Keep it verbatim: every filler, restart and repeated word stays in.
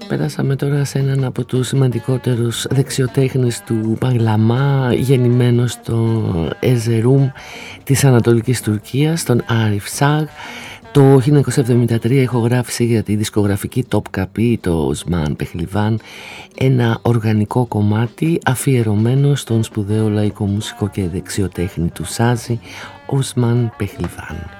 Περάσαμε τώρα σε έναν από τους σημαντικότερους δεξιοτέχνες του Παγλαμά, γεννημένο στο Εζερουμ της Ανατολικής Τουρκίας, τον Άριφ Σαγ. Το χίλια εννιακόσια εβδομήντα τρία ηχογράφησε για τη δισκογραφική Topkapi, το Osman Pehlivan, ένα οργανικό κομμάτι αφιερωμένο στον σπουδαίο λαϊκό μουσικό και δεξιοτέχνη του Σάζι, Osman Pehlivan.